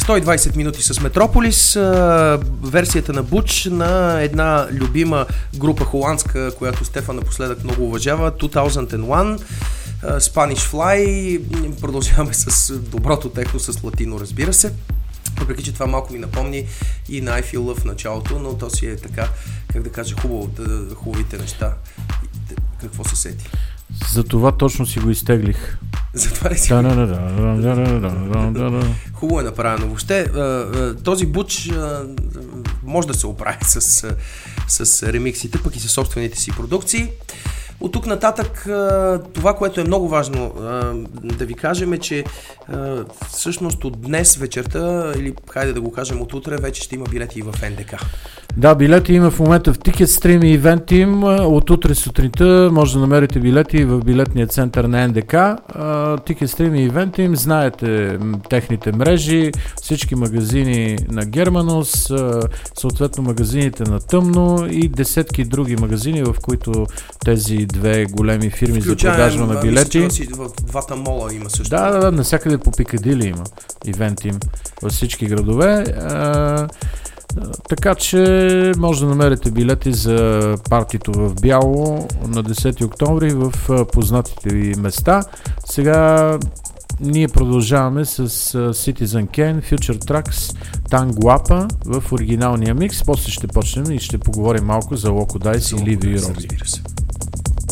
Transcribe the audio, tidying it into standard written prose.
120 минути с Метрополис, версията на Буч на една любима група холандска, която Стефан напоследък много уважава, 2001, Spanish Fly. Продължаваме с доброто техно, с латино, разбира се. Въпреки че това малко ми напомни и на I Feel Love в началото, но то си е така, как да кажа, хубавите неща. Какво се сети? За това точно си го изтеглих. Затова ли си? Хубаво е направено. Въобще, този Буч може да се оправи с ремиксите, пък и със собствените си продукции. От тук нататък това, което е много важно да ви кажем е, че всъщност от днес вечерта, или хайде да го кажем от утре, вече ще има билети и в НДК. Да, билети има в момента в TicketStream и EventTeam. От утре сутринта може да намерите билети в билетния център на НДК. TicketStream и EventTeam, знаете техните мрежи, всички магазини на Германус, съответно магазините на Тъмно и десетки други магазини, в които тези две големи фирми за продажба на билети. В двата мола има също. Да, навсякъде по Пикадили има EventTeam във всички градове. Така че може да намерите билети за партито в бяло на 10 октомври в познатите ви места. Сега ние продължаваме с Citizen Kane, Future Tracks, Tanguapa в оригиналния микс. После ще почнем и ще поговорим малко за Loco Dice и Livy Robbie.